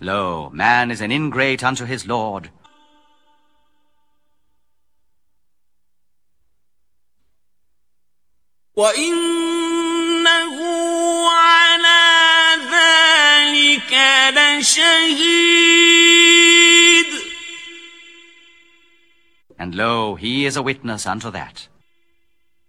Lo, man is an ingrate unto his Lord. وَإِنَّهُ عَلَى ذَلِكَ لَشَهِيدٌ. And lo, he is a witness unto that.